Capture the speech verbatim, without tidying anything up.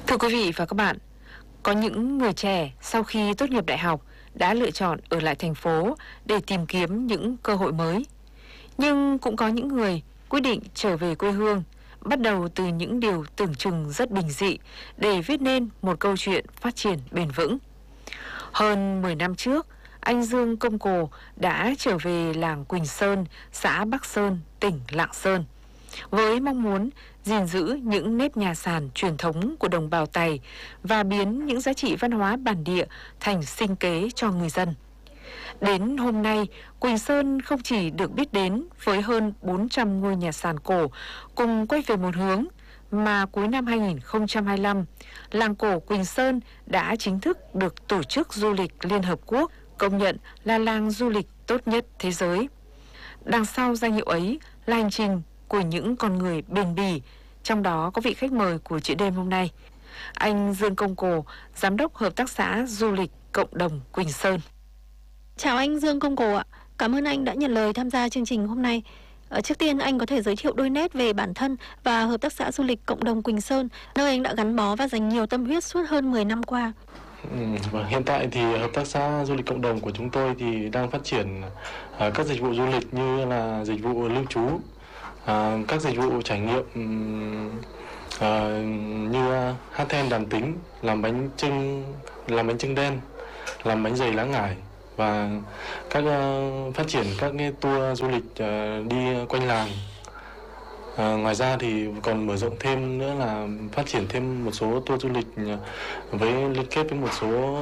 Thưa quý vị và các bạn, có những người trẻ sau khi tốt nghiệp đại học đã lựa chọn ở lại thành phố để tìm kiếm những cơ hội mới. Nhưng cũng có những người quyết định trở về quê hương, bắt đầu từ những điều tưởng chừng rất bình dị để viết nên một câu chuyện phát triển bền vững. Hơn mười năm trước, anh Dương Công Cồ đã trở về làng Quỳnh Sơn, xã Bắc Sơn, tỉnh Lạng Sơn, với mong muốn gìn giữ những nếp nhà sàn truyền thống của đồng bào Tày và biến những giá trị văn hóa bản địa thành sinh kế cho người dân. Đến hôm nay, Quỳnh Sơn không chỉ được biết đến với hơn bốn trăm ngôi nhà sàn cổ cùng quay về một hướng, mà cuối năm hai nghìn không trăm hai mươi lăm, làng cổ Quỳnh Sơn đã chính thức được Tổ chức Du lịch Liên Hợp Quốc công nhận là làng du lịch tốt nhất thế giới. Đằng sau danh hiệu ấy là hành trình của những con người bền bỉ, trong đó có vị khách mời của chuyện đêm hôm nay, anh Dương Công Cồ, Giám đốc Hợp tác xã Du lịch Cộng đồng Quỳnh Sơn. Chào anh Dương Công Cồ ạ, cảm ơn anh đã nhận lời tham gia chương trình hôm nay. Ở trước tiên anh có thể giới thiệu đôi nét về bản thân và Hợp tác xã Du lịch Cộng đồng Quỳnh Sơn, nơi anh đã gắn bó và dành nhiều tâm huyết suốt hơn mười năm qua. Ừ, và hiện tại thì Hợp tác xã Du lịch Cộng đồng của chúng tôi thì đang phát triển uh, các dịch vụ du lịch như là dịch vụ lưu trú, uh, các dịch vụ trải nghiệm um, uh, như uh, hát then đàn tính, làm bánh chưng, làm bánh chưng đen, làm bánh dày lá ngải và các uh, phát triển các cái tour du lịch uh, đi quanh làng. À, ngoài ra thì còn mở rộng thêm nữa là phát triển thêm một số tour du lịch với liên kết với một số